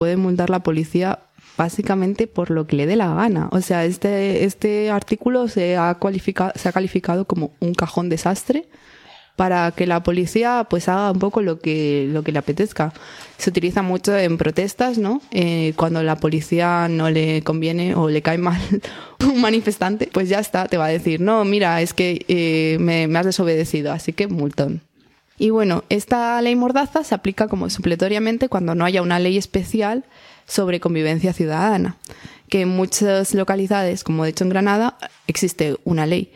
Puede multar la policía básicamente por lo que le dé la gana. O sea, este artículo se ha calificado como un cajón desastre para que la policía pues haga un poco lo que le apetezca. Se utiliza mucho en protestas, ¿no? Cuando la policía no le conviene o le cae mal un manifestante, pues ya está, te va a decir, no, mira, es que me has desobedecido, así que multón. Y bueno, esta ley mordaza se aplica como supletoriamente cuando no haya una ley especial sobre convivencia ciudadana, que en muchas localidades, como de hecho en Granada, existe una ley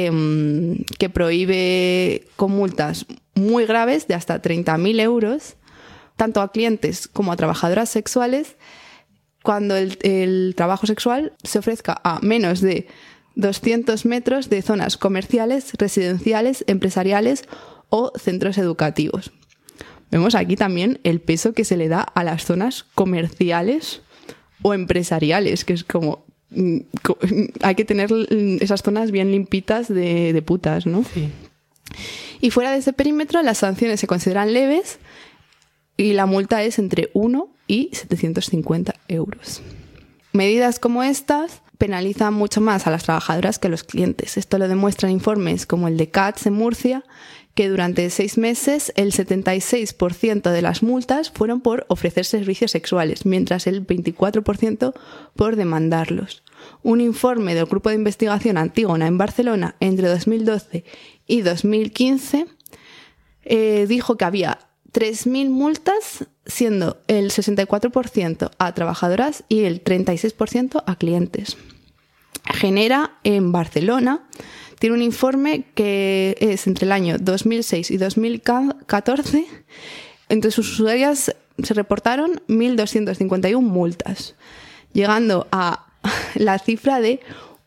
que prohíbe con multas muy graves de hasta 30.000 euros, tanto a clientes como a trabajadoras sexuales, cuando el trabajo sexual se ofrezca a menos de 200 metros de zonas comerciales, residenciales, empresariales o centros educativos. Vemos aquí también el peso que se le da a las zonas comerciales o empresariales, que es como hay que tener esas zonas bien limpitas de putas, ¿no? Sí. Y fuera de ese perímetro las sanciones se consideran leves y la multa es entre 1 y 750 euros. Medidas como estas penalizan mucho más a las trabajadoras que a los clientes. Esto lo demuestran informes como el de CATS en Murcia, que durante 6 meses el 76% de las multas fueron por ofrecer servicios sexuales, mientras el 24% por demandarlos. Un informe del Grupo de Investigación Antígona en Barcelona entre 2012 y 2015 dijo que había 3.000 multas, siendo el 64% a trabajadoras y el 36% a clientes. Genera en Barcelona tiene un informe que es entre el año 2006 y 2014. Entre sus usuarias se reportaron 1.251 multas, llegando a la cifra de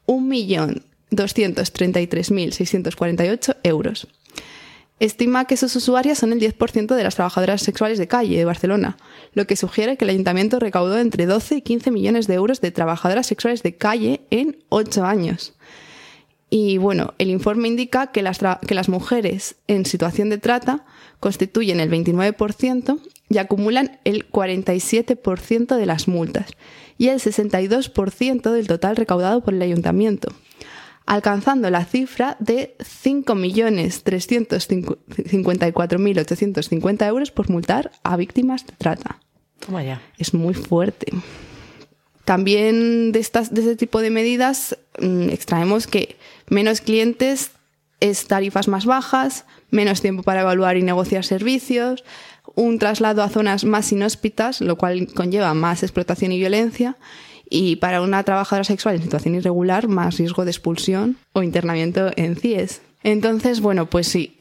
1.233.648 euros. Estima que sus usuarias son el 10% de las trabajadoras sexuales de calle de Barcelona, lo que sugiere que el ayuntamiento recaudó entre 12 y 15 millones de euros de trabajadoras sexuales de calle en 8 años. Y bueno, el informe indica que las mujeres en situación de trata constituyen el 29% y acumulan el 47% de las multas y el 62% del total recaudado por el ayuntamiento, alcanzando la cifra de 5.354.850 euros por multar a víctimas de trata. Toma ya. Es muy fuerte. También de ese tipo de medidas extraemos que menos clientes es tarifas más bajas, menos tiempo para evaluar y negociar servicios, un traslado a zonas más inhóspitas, lo cual conlleva más explotación y violencia, y para una trabajadora sexual en situación irregular, más riesgo de expulsión o internamiento en CIES. Entonces, bueno, pues sí,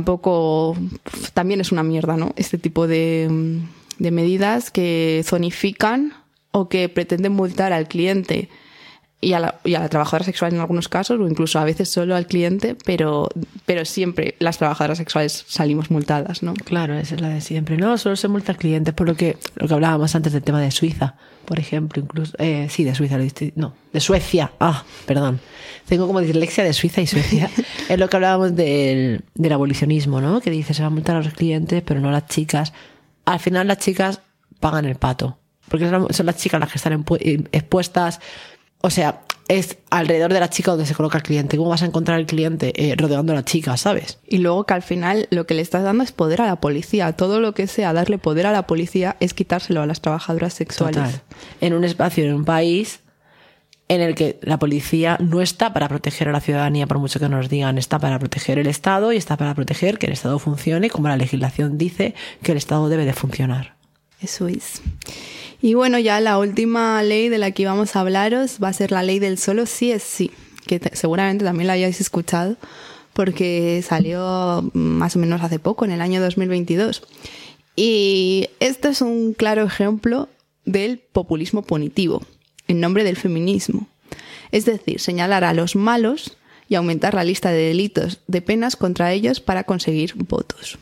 también es una mierda, ¿no? Este tipo de medidas que zonifican o que pretenden multar al cliente y a la trabajadora sexual en algunos casos, o incluso a veces solo al cliente, pero siempre las trabajadoras sexuales salimos multadas, ¿no? Claro, esa es la de siempre. No, solo se multa al cliente, por lo que hablábamos antes del tema de Suiza, por ejemplo, incluso. Sí, de Suiza, no, de Suecia. Perdón. Tengo como dislexia de Suiza y Suecia. Es lo que hablábamos del abolicionismo, ¿no? Que dice, se va a multar a los clientes, pero no a las chicas. Al final las chicas pagan el pato, porque son las chicas las que están expuestas. O sea, es alrededor de la chica donde se coloca el cliente. ¿Cómo vas a encontrar el cliente? Rodeando a la chica, ¿sabes? Y luego que al final lo que le estás dando es poder a la policía. Todo lo que sea darle poder a la policía es quitárselo a las trabajadoras sexuales. Total. En un espacio, en un país en el que la policía no está para proteger a la ciudadanía, por mucho que nos digan, está para proteger el Estado y está para proteger que el Estado funcione como la legislación dice que el Estado debe de funcionar. Eso es. Y bueno, ya la última ley de la que vamos a hablaros va a ser la ley del solo sí es sí, que seguramente también la hayáis escuchado porque salió más o menos hace poco, en el año 2022. Y esto es un claro ejemplo del populismo punitivo, en nombre del feminismo. Es decir, señalar a los malos y aumentar la lista de delitos de penas contra ellos para conseguir votos.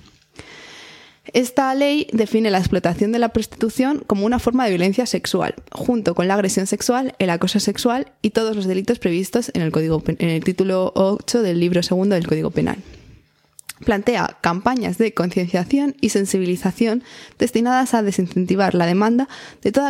Esta ley define la explotación de la prostitución como una forma de violencia sexual, junto con la agresión sexual, el acoso sexual y todos los delitos previstos en el título 8 del libro 2 del Código Penal. plantea campañas de concienciación y sensibilización destinadas a desincentivar la demanda de toda